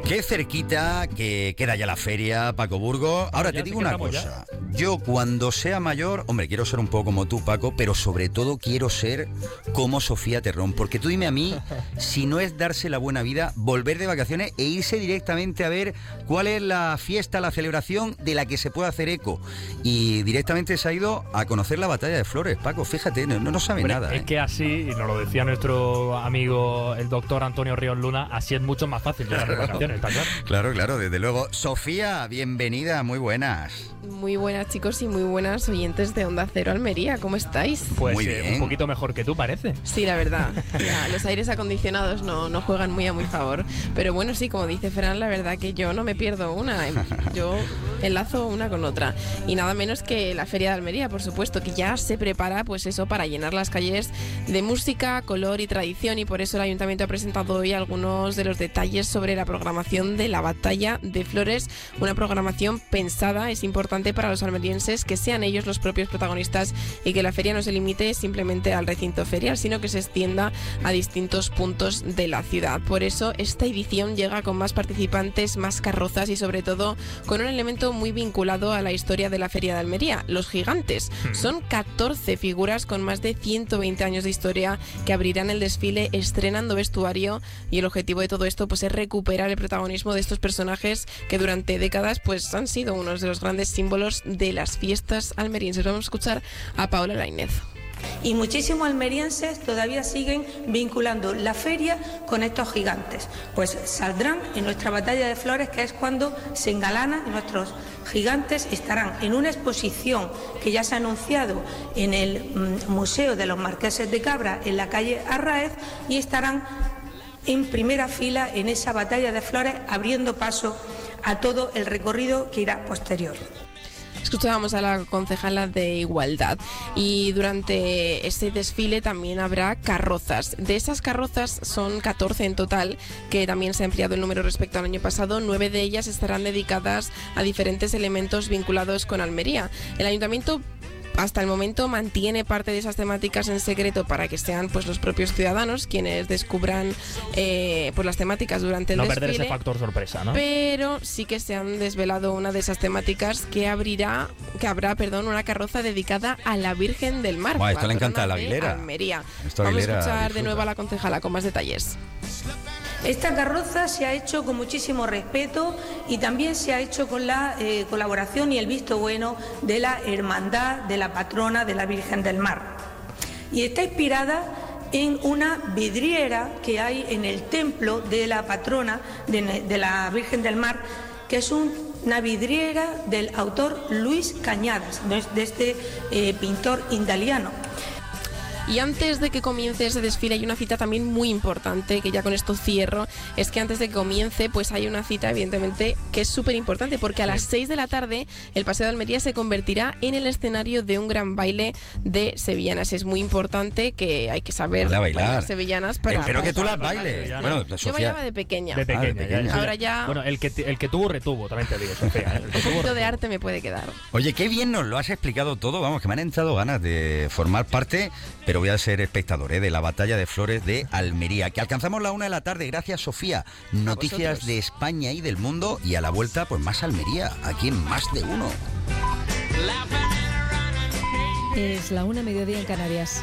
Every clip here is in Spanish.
Qué cerquita que queda ya la feria, Paco Burgos. Ahora te digo una cosa. Yo cuando sea mayor, hombre, quiero ser un poco como tú, Paco, pero sobre todo quiero ser como Sofía Terrón. Porque tú dime a mí, si no es darse la buena vida, volver de vacaciones e irse directamente a ver cuál es la fiesta, la celebración de la que se puede hacer eco. Y directamente se ha ido a conocer la batalla de Flores, Paco. Fíjate, no sabe nada. Es que así, y nos lo decía nuestro amigo el doctor Antonio Ríos Luna, así es mucho más fácil llegar de vacaciones, está claro. Claro, desde luego. Sofía, bienvenida, muy buenas. Muy buenas, chicos, y muy buenas oyentes de Onda Cero Almería. ¿Cómo estáis? Pues muy bien. Un poquito mejor que tú, parece. Sí, la verdad. Ya, los aires acondicionados no juegan muy a mi favor. Pero bueno, sí, como dice Fran, la verdad que yo no me pierdo una. Yo enlazo una con otra. Y nada menos que la Feria de Almería, por supuesto, que ya se prepara, pues eso, para llenar las calles de música, color y tradición. Y por eso el Ayuntamiento ha presentado hoy algunos de los detalles sobre la programación de la Batalla de Flores. Una programación pensada, es importante para los almerienses que sean ellos los propios protagonistas y que la feria no se limite simplemente al recinto ferial, sino que se extienda a distintos puntos de la ciudad. Por eso esta edición llega con más participantes, más carrozas y sobre todo con un elemento muy vinculado a la historia de la Feria de Almería, los gigantes. Son 14 figuras con más de 120 años de historia que abrirán el desfile estrenando vestuario, y el objetivo de todo esto pues es recuperar el protagonismo de estos personajes que durante décadas pues han sido unos de los grandes símbolos de las fiestas almerienses. Vamos a escuchar a Paola Lainez. Y muchísimos almerienses todavía siguen vinculando la feria con estos gigantes. Pues saldrán en nuestra Batalla de Flores, que es cuando se engalanan nuestros gigantes. Estarán en una exposición que ya se ha anunciado en el Museo de los Marqueses de Cabra, en la calle Arráez, y estarán en primera fila en esa Batalla de Flores, abriendo paso a todo el recorrido que irá posterior. Escuchábamos a la concejala de Igualdad, y durante este desfile también habrá carrozas. De esas carrozas son 14 en total, que también se ha ampliado el número respecto al año pasado. 9 de ellas estarán dedicadas a diferentes elementos vinculados con Almería. El ayuntamiento hasta el momento mantiene parte de esas temáticas en secreto para que sean pues los propios ciudadanos quienes descubran pues las temáticas durante el desfile. No perder ese factor sorpresa, ¿no? Pero sí que se han desvelado una de esas temáticas, que habrá una carroza dedicada a la Virgen del Mar. Esto le encanta a la Aguilera. Almería. Vamos a escuchar de nuevo a la concejala con más detalles. Esta carroza se ha hecho con muchísimo respeto y también se ha hecho con la colaboración y el visto bueno de la Hermandad de la Patrona de la Virgen del Mar. Y está inspirada en una vidriera que hay en el templo de la Patrona de la Virgen del Mar, que es una vidriera del autor Luis Cañadas, de este pintor indaliano. Y antes de que comience ese desfile hay una cita también muy importante, que ya con esto cierro. Es que antes de que comience pues hay una cita evidentemente que es súper importante, porque a las 6 de la tarde el Paseo de Almería se convertirá en el escenario de un gran baile de sevillanas. Es muy importante, que hay que saber bailar sevillanas para... Pero que tú las bailes. Bueno, yo bailaba de pequeña. De pequeña. Ahora ya... Bueno, el que tuvo retuvo, también te digo, Sofía. Un poquito de arte me puede quedar. Oye, qué bien nos lo has explicado todo. Vamos, que me han entrado ganas de formar parte, pero voy a ser espectador de la Batalla de Flores de Almería, que alcanzamos la 1 de la tarde. Gracias, Sofía. Noticias de España y del mundo, y a la vuelta pues más Almería, aquí en Más de Uno. Es la 1, mediodía en Canarias.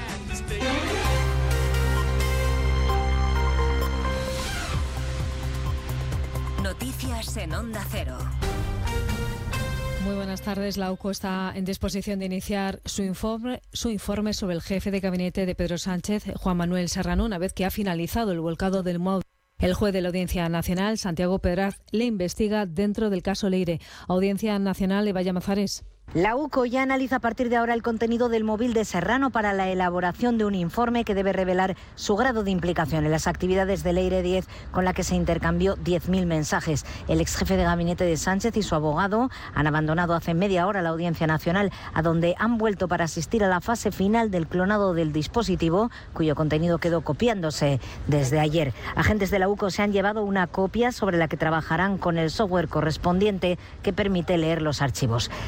Noticias en Onda Cero. Muy buenas tardes. La UCO está en disposición de iniciar su informe sobre el jefe de gabinete de Pedro Sánchez, Juan Manuel Serrano, una vez que ha finalizado el volcado del móvil. El juez de la Audiencia Nacional, Santiago Pedraz, le investiga dentro del caso Leire. Audiencia Nacional, Eva Llamazares. La UCO ya analiza a partir de ahora el contenido del móvil de Serrano para la elaboración de un informe que debe revelar su grado de implicación en las actividades de Leire 10, con la que se intercambió 10.000 mensajes. El exjefe de gabinete de Sánchez y su abogado han abandonado hace media hora la Audiencia Nacional, a donde han vuelto para asistir a la fase final del clonado del dispositivo, cuyo contenido quedó copiándose desde ayer. Agentes de la UCO se han llevado una copia sobre la que trabajarán con el software correspondiente que permite leer los archivos. Tras el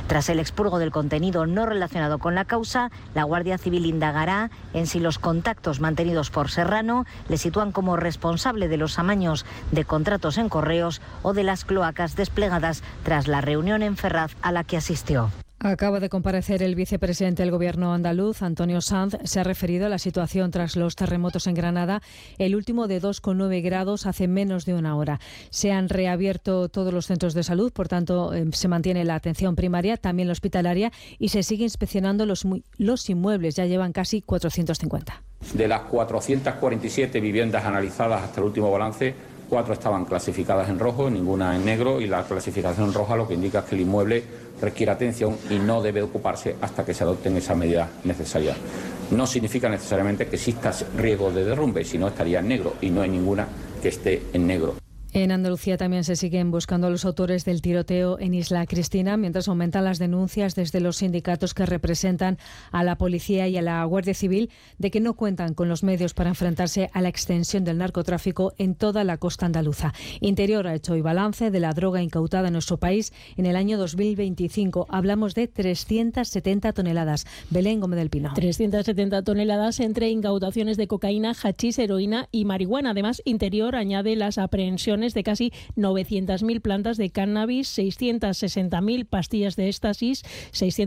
expurgo del contenido no relacionado con la causa, la Guardia Civil indagará en si los contactos mantenidos por Serrano le sitúan como responsable de los amaños de contratos en correos o de las cloacas desplegadas tras la reunión en Ferraz a la que asistió. Acaba de comparecer el vicepresidente del Gobierno andaluz, Antonio Sanz. Se ha referido a la situación tras los terremotos en Granada, el último de 2,9 grados hace menos de una hora. Se han reabierto todos los centros de salud, por tanto se mantiene la atención primaria, también la hospitalaria, y se sigue inspeccionando los inmuebles. Ya llevan casi 450. De las 447 viviendas analizadas hasta el último balance, 4 estaban clasificadas en rojo, ninguna en negro, y la clasificación roja lo que indica es que el inmueble requiere atención y no debe ocuparse hasta que se adopten esas medidas necesarias. No significa necesariamente que exista riesgo de derrumbe, sino estaría en negro, y no hay ninguna que esté en negro. En Andalucía también se siguen buscando a los autores del tiroteo en Isla Cristina, mientras aumentan las denuncias desde los sindicatos que representan a la policía y a la Guardia Civil de que no cuentan con los medios para enfrentarse a la extensión del narcotráfico en toda la costa andaluza. Interior ha hecho hoy balance de la droga incautada en nuestro país en el año 2025. Hablamos de 370 toneladas. Belén Gómez del Pino. 370 toneladas entre incautaciones de cocaína, hachís, heroína y marihuana. Además, Interior añade las aprehensiones de casi 900.000 plantas de cannabis, 660.000 pastillas de éxtasis, 600